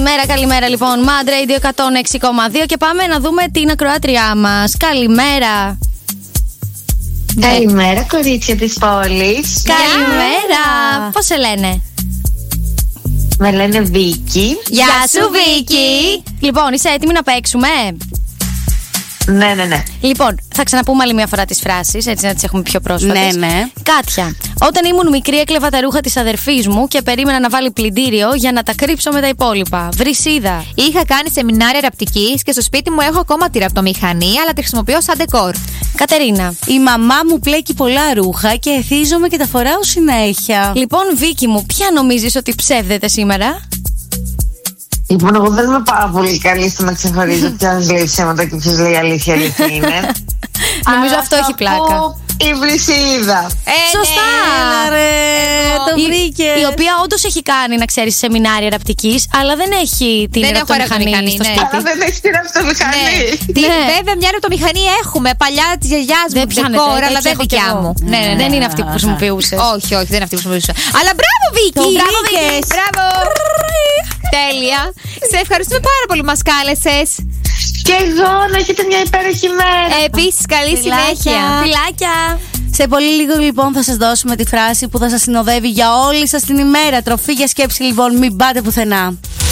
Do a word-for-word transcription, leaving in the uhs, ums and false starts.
Καλημέρα, καλημέρα λοιπόν. Mad Radio εκατόν έξι κόμμα δύο και πάμε να δούμε την ακροάτριά μας. Καλημέρα. Καλημέρα, ε... κορίτσια της πόλης. Καλημέρα. Πώς σε λένε? Με λένε Βίκη. Γεια σου Βίκη. Λοιπόν, είσαι έτοιμη να παίξουμε? Ναι, ναι, ναι. Λοιπόν, θα ξαναπούμε άλλη μια φορά τις φράσεις, έτσι να τις έχουμε πιο πρόσφατες. Ναι, ναι. Κάτια. Όταν ήμουν μικρή, έκλεβα τα ρούχα της αδερφής μου και περίμενα να βάλει πλυντήριο για να τα κρύψω με τα υπόλοιπα. Βρυσίδα. Είχα κάνει σεμινάρια ραπτικής και στο σπίτι μου έχω ακόμα τη ραπτομηχανή, αλλά τη χρησιμοποιώ σαν ντεκόρ. Κατερίνα. Η μαμά μου πλέκει πολλά ρούχα και εθίζομαι και τα φοράω συνέχεια. Λοιπόν, Βίκη μου, ποια νομίζεις ότι ψεύδεται σήμερα? Λοιπόν, εγώ δεν είμαι πάρα πολύ καλή στο να ξεχωρίζω ποιος λέει ψέματα και ποιος λέει αλήθεια, αλήθεια είναι. Νομίζω αυτό έχει πλάκα. Η Βρυσίδα. Ε, Σωστά! Ναι, ρε, το βρήκε. Η, η οποία όντως έχει κάνει, να ξέρεις, σεμινάρια ραπτικής, αλλά δεν έχει την δεν ραπτομηχανή στο ναι. σπίτι. Αλλά δεν έχει την ραπτομηχανή. Ναι. Ναι. Βέβαια, μια ραπτομηχανή έχουμε. Παλιά τη γιαγιά μου, ντεκόρ, αλλά δεν δικιά μου. Ναι, ναι, ναι. Δεν είναι αυτή που χρησιμοποιούσε. Όχι, όχι, δεν είναι αυτή που χρησιμοποιούσα. Αλλά μπράβο, Βίκη! Μπράβο, Βίκη! Μπράβο! Τέλεια! Σε ευχαριστούμε πάρα πολύ που μας κάλεσες. Και εγώ, να έχετε μια υπέροχη μέρα. Επίσης, καλή συνέχεια. Φιλάκια. Σε πολύ λίγο λοιπόν θα σας δώσουμε τη φράση που θα σας συνοδεύει για όλη σας την ημέρα. Τροφή για σκέψη λοιπόν, μην πάτε πουθενά.